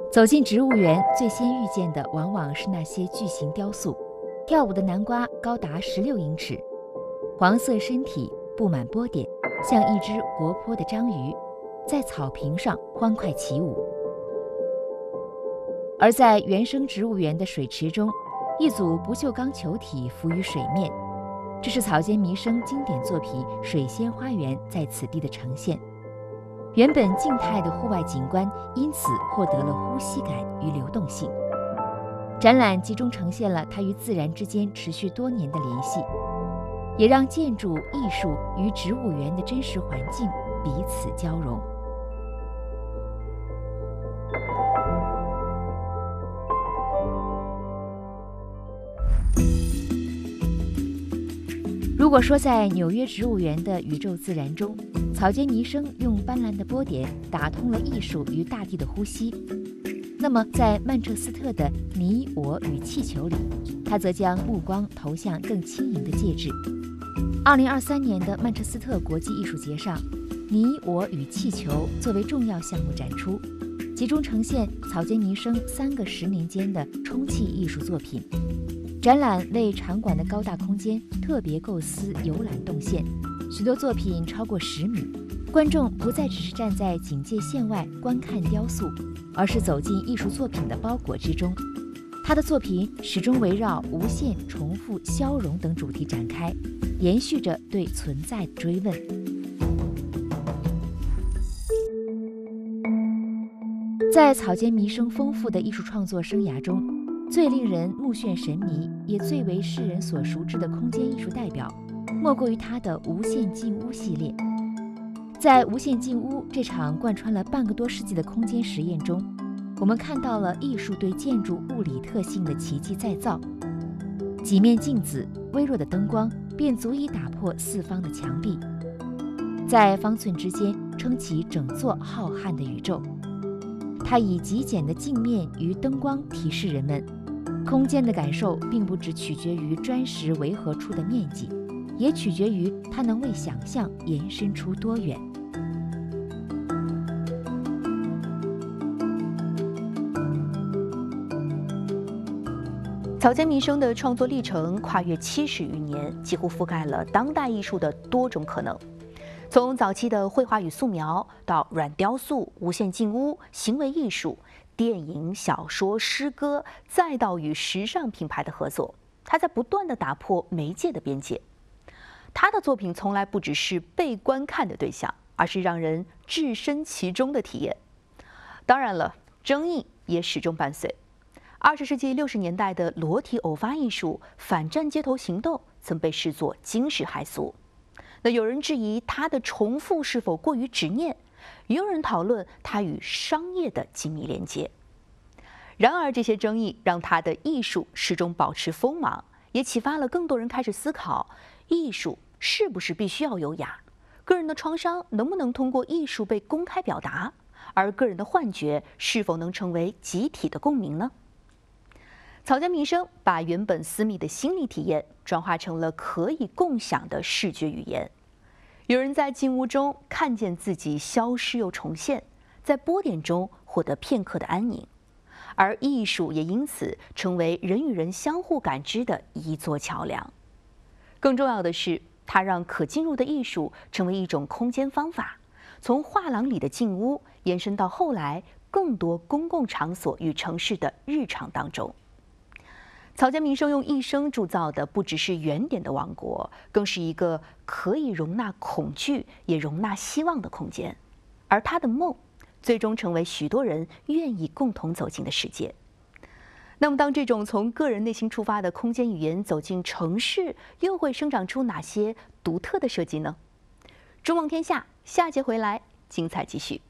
走进植物园，最先遇见的往往是那些巨型雕塑。跳舞的南瓜高达16英尺，黄色身体布满波点，像一只活泼的章鱼，在草坪上欢快起舞。而在原生植物园的水池中，一组不锈钢球体浮于水面，这是草间弥生经典作品《水仙花园》在此地的呈现。原本静态的户外景观因此获得了呼吸感与流动性。展览集中呈现了它与自然之间持续多年的联系，也让建筑、艺术与植物园的真实环境彼此交融。如果说在纽约植物园的宇宙自然中，草间弥生用斑斓的波点打通了艺术与大地的呼吸，那么在曼彻斯特的你我与气球里，他则将目光投向更轻盈的介质。2023年的曼彻斯特国际艺术节上，你我与气球作为重要项目展出，集中呈现草间弥生3个10年间的充气艺术作品。展览为场馆的高大空间特别构思游览动线，许多作品超过10米，观众不再只是站在警戒线外观看雕塑，而是走进艺术作品的包裹之中。他的作品始终围绕无限、重复、消融等主题展开，延续着对存在的追问。在草间弥生丰富的艺术创作生涯中，最令人目眩神迷，也最为世人所熟知的空间艺术代表，莫过于他的无限静屋系列。在无限静屋这场贯穿了半个多世纪的空间实验中，我们看到了艺术对建筑物理特性的奇迹再造。几面镜子，微弱的灯光便足以打破四方的墙壁，在方寸之间撑起整座浩瀚的宇宙。它以极简的镜面与灯光提示人们，空间的感受并不只取决于砖石围合出的面积，也取决于它能为想象延伸出多远。 草间弥生的创作历程跨越70余年，几乎覆盖了当代艺术的多种可能。从早期的绘画与素描，到软雕塑、无限静屋、行为艺术、电影、小说、诗歌，再到与时尚品牌的合作，他在不断地打破媒介的边界。他的作品从来不只是被观看的对象，而是让人置身其中的体验。当然了，争议也始终伴随。20世纪60年代的裸体偶发艺术、反战街头行动曾被视作惊世骇俗。那有人质疑它的重复是否过于执念，也有人讨论它与商业的紧密连接。然而，这些争议让他的艺术始终保持锋芒，也启发了更多人开始思考：艺术是不是必须要优雅？个人的创伤能不能通过艺术被公开表达？而个人的幻觉是否能成为集体的共鸣呢？草间弥生把原本私密的心理体验转化成了可以共享的视觉语言。有人在静屋中看见自己消失又重现，在波点中获得片刻的安宁，而艺术也因此成为人与人相互感知的一座桥梁。更重要的是，它让可进入的艺术成为一种空间方法，从画廊里的静屋延伸到后来更多公共场所与城市的日常当中。草间弥生用一生铸造的不只是原点的王国，更是一个可以容纳恐惧也容纳希望的空间，而他的梦最终成为许多人愿意共同走进的世界。那么当这种从个人内心出发的空间语言走进城市，又会生长出哪些独特的设计呢？中望天下下节回来，精彩继续。